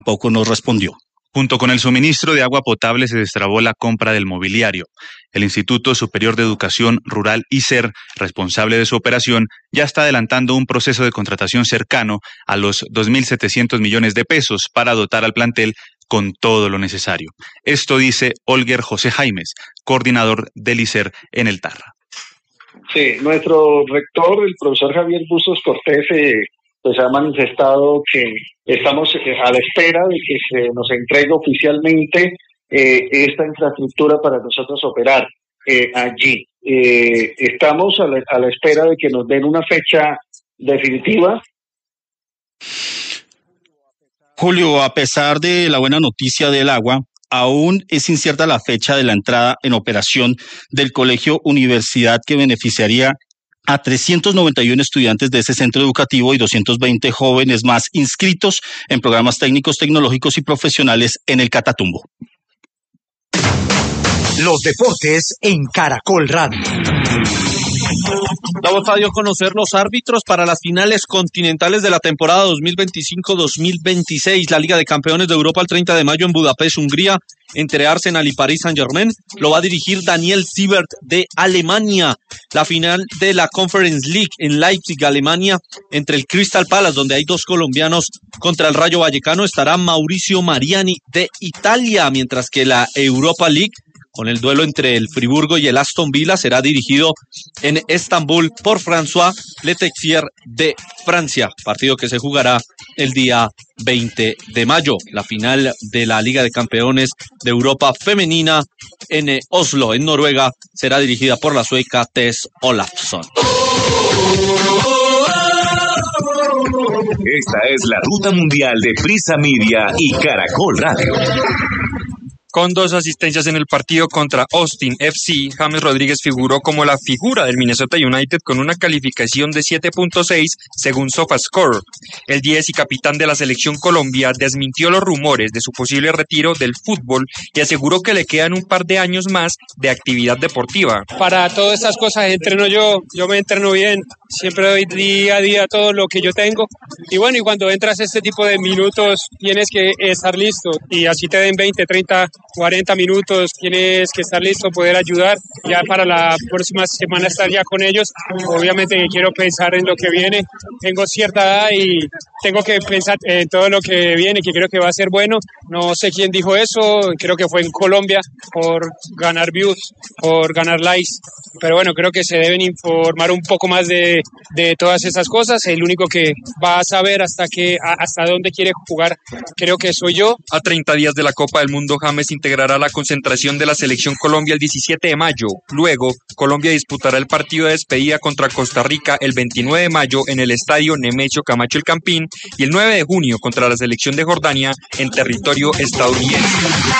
Poco nos respondió. Junto con el suministro de agua potable se destrabó la compra del mobiliario. El Instituto Superior de Educación Rural ISER, responsable de su operación, ya está adelantando un proceso de contratación cercano a los 2.700 millones de pesos para dotar al plantel con todo lo necesario. Esto dice Olger José Jaimes, coordinador del ISER en el Tarra. Sí, nuestro rector, el profesor Javier Bustos Cortés, pues ha manifestado que estamos a la espera de que se nos entregue oficialmente esta infraestructura para nosotros operar allí. Estamos a la espera de que nos den una fecha definitiva. Julio, a pesar de la buena noticia del agua, aún es incierta la fecha de la entrada en operación del Colegio Universidad, que beneficiaría a 391 estudiantes de ese centro educativo y 220 jóvenes más inscritos en programas técnicos, tecnológicos y profesionales en el Catatumbo. Los deportes en Caracol Radio. La Volta dio a conocer los árbitros para las finales continentales de la temporada 2025-2026. La Liga de Campeones de Europa el 30 de mayo en Budapest, Hungría, entre Arsenal y Paris Saint-Germain. Lo va a dirigir Daniel Siebert de Alemania. La final de la Conference League en Leipzig, Alemania, entre el Crystal Palace, donde hay dos colombianos, contra el Rayo Vallecano, estará Mauricio Mariani de Italia, mientras que la Europa League, con el duelo entre el Friburgo y el Aston Villa, será dirigido en Estambul por François Letexier de Francia, partido que se jugará el día 20 de mayo. La final de la Liga de Campeones de Europa femenina en Oslo, en Noruega, será dirigida por la sueca Tess Olafsson. Esta es la ruta mundial de Prisa Media y Caracol Radio. Con 2 asistencias en el partido contra Austin FC, James Rodríguez figuró como la figura del Minnesota United con una calificación de 7.6 según SofaScore. El 10 y capitán de la selección Colombia desmintió los rumores de su posible retiro del fútbol y aseguró que le quedan un par de años más de actividad deportiva. Para todas estas cosas entreno yo me entreno bien, siempre doy día a día todo lo que yo tengo. Y bueno, y cuando entras a este tipo de minutos tienes que estar listo, y así te den 20, 30, 40 minutos, tienes que estar listo, poder ayudar. Ya para la próxima semana estar ya con ellos. Obviamente quiero pensar en lo que viene. Tengo cierta edad y tengo que pensar en todo lo que viene, que creo que va a ser bueno. No sé quién dijo eso, creo que fue en Colombia, por ganar views, por ganar likes. Pero bueno, creo que se deben informar un poco más de todas esas cosas. El único que va a saber hasta dónde quiere jugar, creo que soy yo. A 30 días de la Copa del Mundo, James integrará la concentración de la Selección Colombia el 17 de mayo. Luego, Colombia disputará el partido de despedida contra Costa Rica el 29 de mayo en el estadio Nemesio Camacho El Campín y el 9 de junio contra la Selección de Jordania en territorio estadounidense.